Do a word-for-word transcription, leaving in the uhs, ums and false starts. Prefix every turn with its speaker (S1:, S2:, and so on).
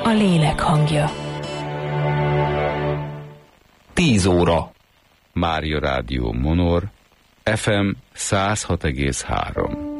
S1: a lélek hangja.
S2: Tíz óra. Mária Rádió Monor, ef em száz hat egész három.